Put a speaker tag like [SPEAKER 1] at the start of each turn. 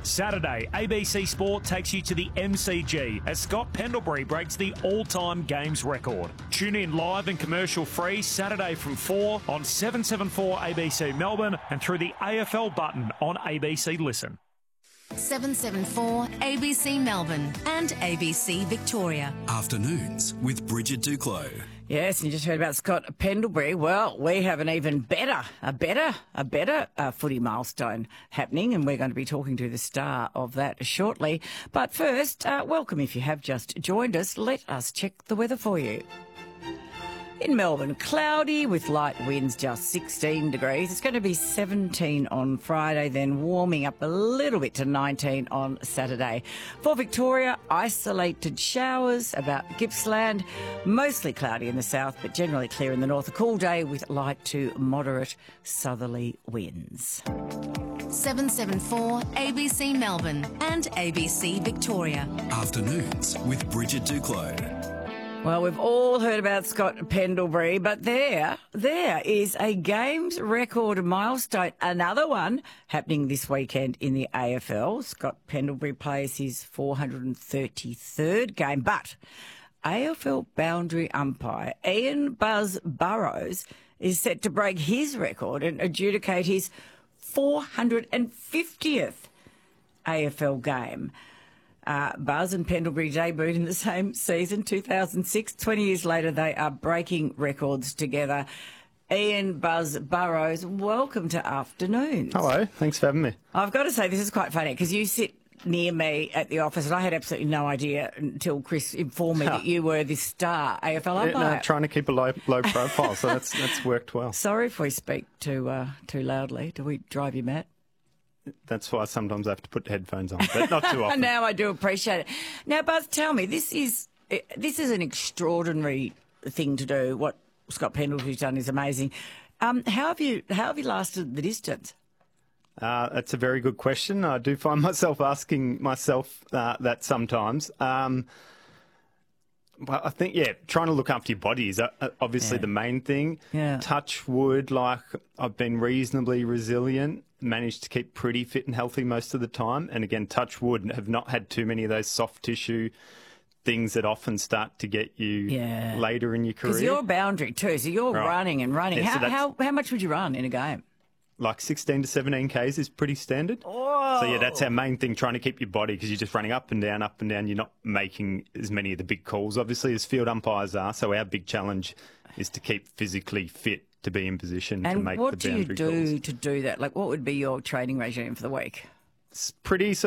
[SPEAKER 1] Saturday, ABC Sport takes you to the MCG as Scott Pendlebury breaks the all-time games record. Tune in live and commercial-free Saturday from 4 on 774 ABC Melbourne and through the AFL button on ABC Listen.
[SPEAKER 2] 774 ABC Melbourne and ABC Victoria.
[SPEAKER 3] Afternoons with Bridget Duclos.
[SPEAKER 4] Yes, and you just heard about Scott Pendlebury. Well, we have an even better footy milestone happening, and we're going to be talking to the star of that shortly. But first, welcome if you have just joined us. Let us check the weather for you. In Melbourne, cloudy with light winds, just 16 degrees. It's going to be 17 on Friday, then warming up a little bit to 19 on Saturday. For Victoria, isolated showers about Gippsland, mostly cloudy in the south, but generally clear in the north. A cool day with light to moderate southerly winds.
[SPEAKER 2] 774 ABC Melbourne and ABC Victoria.
[SPEAKER 3] Afternoons with Bridget Duclos.
[SPEAKER 4] Well, we've all heard about Scott Pendlebury, but there is a games record milestone, another one happening this weekend in the AFL. Scott Pendlebury plays his 433rd game, but AFL boundary umpire Ian Buzz Burrows is set to break his record and adjudicate his 450th AFL game. Buzz and Pendlebury debuted in the same season, 2006. 20 years later, they are breaking records together. Ian Buzz Burrows, welcome to Afternoons.
[SPEAKER 5] Hello, thanks for having me.
[SPEAKER 4] I've got to say, this is quite funny because you sit near me at the office and I had absolutely no idea until Chris informed me that you were this star AFL umpire.
[SPEAKER 5] No, trying to keep a low profile, so that's worked well.
[SPEAKER 4] Sorry if we speak too loudly. Do we drive you mad?
[SPEAKER 5] That's why sometimes I have to put headphones on, but not too often.
[SPEAKER 4] Now I do appreciate it. Now, Buzz, tell me, this is an extraordinary thing to do. What Scott Pendlebury's done is amazing. How have you lasted the distance?
[SPEAKER 5] That's a very good question. I do find myself asking myself that sometimes. Well, I think, trying to look after your body is obviously the main thing.
[SPEAKER 4] Yeah.
[SPEAKER 5] Touch wood, like I've been reasonably resilient, managed to keep pretty fit and healthy most of the time. And again, touch wood, have not had too many of those soft tissue things that often start to get you later in your career.
[SPEAKER 4] Because you're a boundary too, so you're running and running.
[SPEAKER 5] Yeah,
[SPEAKER 4] how much would you run in a game?
[SPEAKER 5] Like 16 to 17 Ks is pretty standard.
[SPEAKER 4] Oh.
[SPEAKER 5] So, that's our main thing, trying to keep your body, because you're just running up and down. You're not making as many of the big calls, obviously, as field umpires are. So our big challenge is to keep physically fit to be in position to make the boundary calls.
[SPEAKER 4] And what do you do to do that? Like, what would be your training regime for the week?
[SPEAKER 5] It's pretty